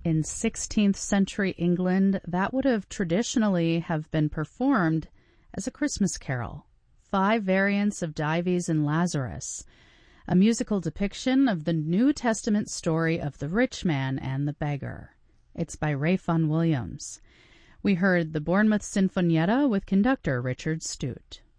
In 16th century England, that would have traditionally have been performed as a Christmas carol. 5 variants of Dives and Lazarus, a musical depiction of the New Testament story of the rich man and the beggar. It's by Ralph Vaughan Williams. We heard the Bournemouth Sinfonietta with conductor Richard Stute.